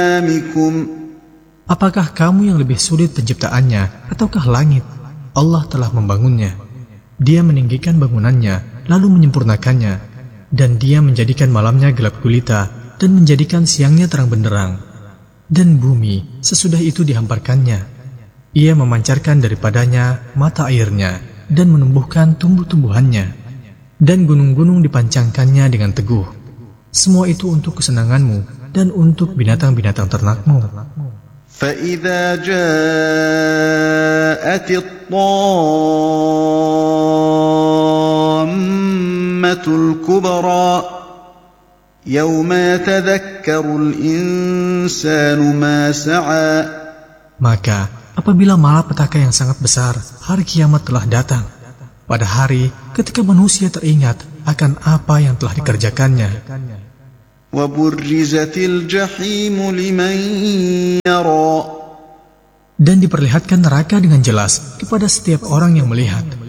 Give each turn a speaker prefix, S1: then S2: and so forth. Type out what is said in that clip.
S1: Apakah kamu yang lebih sulit penciptaannya, ataukah langit? Allah telah membangunnya. Dia meninggikan bangunannya, lalu menyempurnakannya. Dan dia menjadikan malamnya gelap gulita, dan menjadikan siangnya terang benderang. Dan bumi, sesudah itu dihamparkannya. Ia memancarkan daripadanya mata airnya, dan menumbuhkan tumbuh-tumbuhannya. Dan gunung-gunung dipancangkannya dengan teguh. Semua itu untuk kesenanganmu, dan untuk binatang-binatang ternakmu.
S2: فَإِذَا جَاءَتِ الطَّامَّةُ الْكُبْرَى يَوْمَ يَتَذَكَّرُ الْإِنسَانُ مَا سَعَى.
S1: Maka apabila malapetaka yang sangat besar, hari kiamat telah datang. Pada hari ketika manusia teringat akan apa yang telah dikerjakannya.
S2: وَبُرِّزَتِ الْجَحِيمُ لِمَنْ يَرَى.
S1: Dan diperlihatkan neraka dengan jelas kepada setiap orang yang melihat.